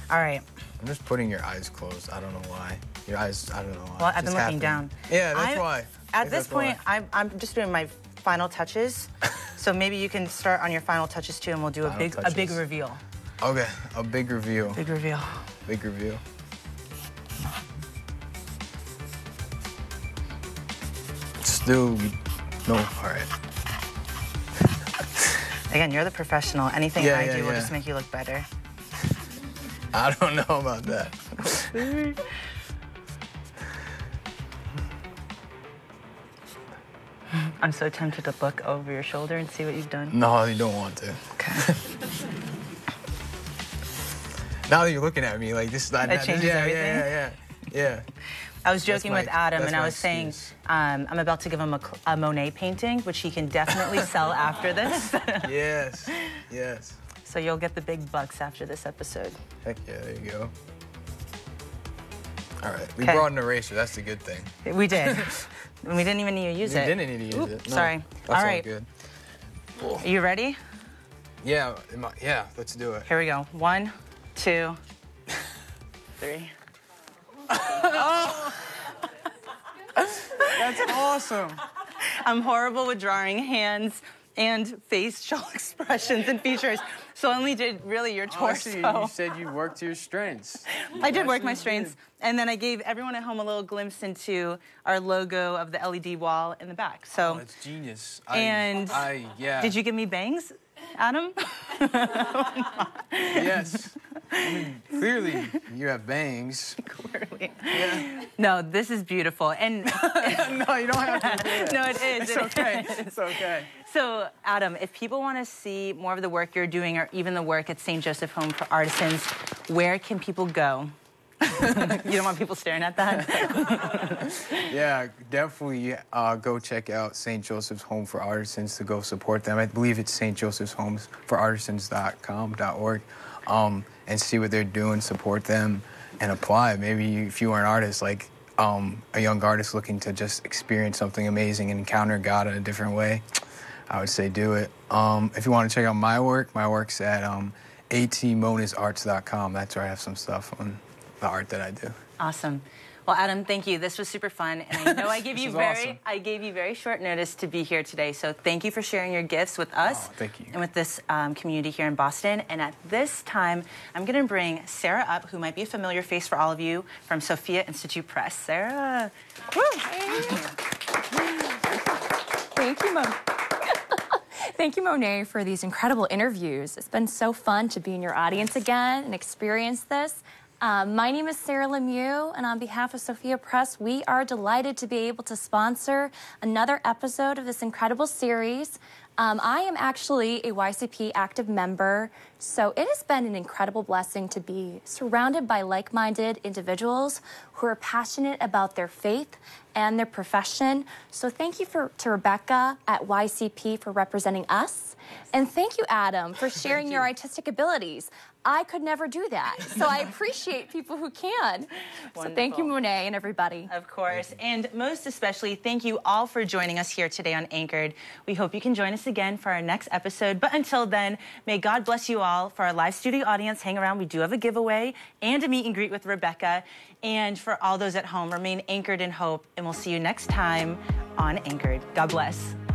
All right. I'm just putting your eyes closed. I don't know why. Your eyes, I don't know why. Well, I've been looking down. Yeah, that's why. At this point, I'm just doing my final touches. So maybe you can start on your final touches too, and we'll do a big reveal. Okay, a big reveal. Big reveal. Big reveal. Still, no, all right. Again, you're the professional. Anything I do will just make you look better. I don't know about that. I'm so tempted to look over your shoulder and see what you've done. No, you don't want to. Okay. Now that you're looking at me, like this, that changes everything. Yeah. I was joking with Adam, and I was saying I'm about to give him a Monet painting, which he can definitely sell after this. Yes. So you'll get the big bucks after this episode. Heck yeah, there you go. All right, we brought an eraser. That's the good thing. We did. We didn't even need to use it. We didn't need to use it. No, sorry. That's all right. All good. Are you ready? Yeah, let's do it. Here we go. 1, 2, 3. Oh! That's awesome. I'm horrible with drawing hands and facial expressions and features, so I only did really your torso. You said you worked your strengths. I did work my strengths, and then I gave everyone at home a little glimpse into our logo of the LED wall in the back. So that's genius. Did you give me bangs, Adam? Yes. I mean, clearly, you have bangs. Clearly. Yeah. No, this is beautiful. And no, you don't have to do that. No, it is. It's okay. It's okay. So, Adam, if people want to see more of the work you're doing, or even the work at St. Joseph Home for Artisans, where can people go? You don't want people staring at that? Yeah, definitely go check out St. Joseph's Home for Artisans to go support them. I believe it's stjosephshomesforartisans.com.org. And see what they're doing, support them, and apply. Maybe if you are an artist, like a young artist looking to just experience something amazing and encounter God in a different way, I would say do it. If you want to check out my work's at atmonasarts.com. That's where I have some stuff on the art that I do. Awesome. Well, Adam, thank you. This was super fun, and I know I gave you very short notice to be here today. So thank you for sharing your gifts with us. Thank you. And with this community here in Boston. And at this time, I'm going to bring Sarah up, who might be a familiar face for all of you, from Sophia Institute Press. Sarah. Woo. Thank you, Monet. Thank you, Monet, for these incredible interviews. It's been so fun to be in your audience again and experience this. My name is Sarah Lemieux, and on behalf of Sophia Press, we are delighted to be able to sponsor another episode of this incredible series. I am actually a YCP active member, so it has been an incredible blessing to be surrounded by like-minded individuals who are passionate about their faith and their profession. So thank you to Rebecca at YCP for representing us. And thank you, Adam, for sharing your artistic abilities. I could never do that, so I appreciate people who can. So thank you, Monet, and everybody. Of course, and most especially, thank you all for joining us here today on Anchored. We hope you can join us again for our next episode, but until then, may God bless you all. For our live studio audience, hang around. We do have a giveaway and a meet and greet with Rebecca. And for all those at home, remain anchored in hope, and we'll see you next time on Anchored. God bless.